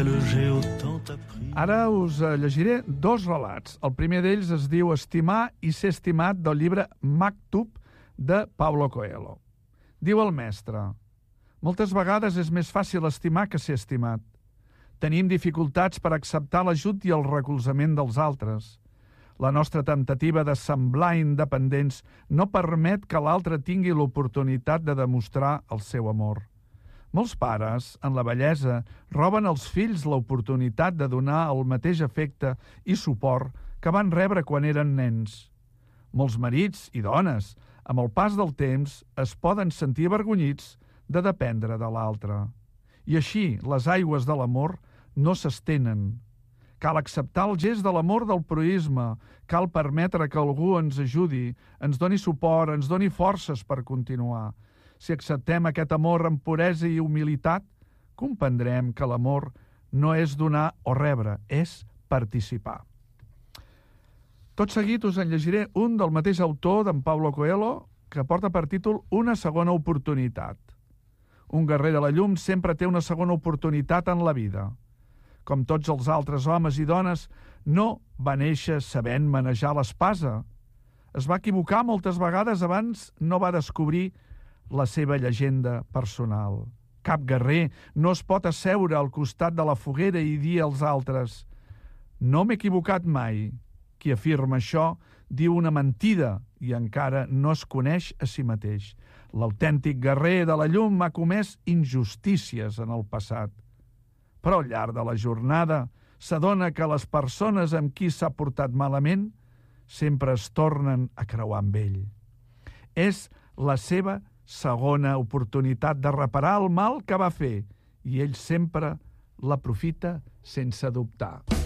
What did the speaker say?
Ara us llegiré dos relats. El primer d'ells es diu Estimar i ser estimat, del llibre Maktub de Paulo Coelho. Diu el mestre: moltes vegades és més fàcil estimar que ser estimat. Tenim dificultats per acceptar l'ajut i el recolzament dels altres. La nostra temptativa de semblar independents no permet que l'altre tingui l'oportunitat de demostrar el seu amor. Molts pares, en la vellesa, roben als fills l'oportunitat de donar el mateix afecte i suport que van rebre quan eren nens. Molts marits i dones, amb el pas del temps, es poden sentir avergonyits de dependre de l'altre. I així, les aigües de l'amor no s'estenen. Cal acceptar el gest de l'amor del proïsme, cal permetre que algú ens ajudi, ens doni suport, ens doni forces per continuar. Si acceptem aquest amor amb puresa i humilitat, comprendrem que l'amor no és donar o rebre, és participar. Tot seguit us en llegiré un del mateix autor, d'en Paulo Coelho, que porta per títol Una segona oportunitat. Un guerrer de la llum sempre té una segona oportunitat en la vida. Com tots els altres homes i dones, no va néixer sabent manejar l'espasa. Es va equivocar moltes vegades abans no va descobrir la seva llegenda personal. Cap guerrer no es pot asseure al costat de la foguera i dir als altres: no m'he equivocat mai. Qui afirma això diu una mentida i encara no es coneix a si mateix. L'autèntic guerrer de la llum ha comès injustícies en el passat. Però al llarg de la jornada s'adona que les persones amb qui s'ha portat malament sempre es tornen a creuar amb ell. És la seva segona oportunitat de reparar el mal que va fer i ell sempre l'aprofita sense dubtar.